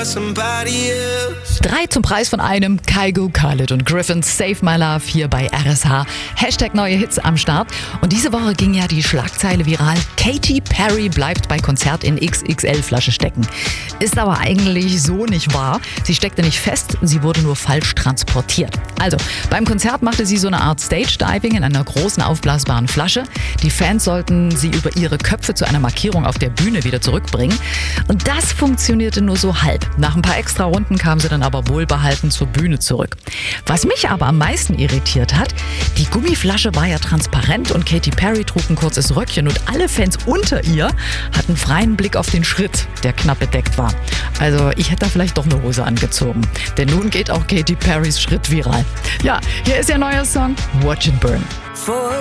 3 zum Preis von einem. Kygo, Khalid und Griffin, Save My Love hier bei RSH. Hashtag neue Hits am Start. Und diese Woche ging ja die Schlagzeile viral. Katy Perry bleibt bei Konzert in XXL-Flasche stecken. Ist aber eigentlich so nicht wahr. Sie steckte nicht fest, sie wurde nur falsch transportiert. Also, beim Konzert machte sie so eine Art Stage-Diving in einer großen aufblasbaren Flasche. Die Fans sollten sie über ihre Köpfe zu einer Markierung auf der Bühne wieder zurückbringen. Und das funktionierte nur so halb. Nach ein paar extra Runden kam sie dann aber wohlbehalten zur Bühne zurück. Was mich aber am meisten irritiert hat, die Gummiflasche war ja transparent und Katy Perry trug ein kurzes Röckchen und alle Fans unter ihr hatten freien Blick auf den Schritt, der knapp bedeckt war. Also ich hätte da vielleicht doch eine Hose angezogen. Denn nun geht auch Katy Perrys Schritt viral. Ja, hier ist ihr neuer Song Watch It Burn.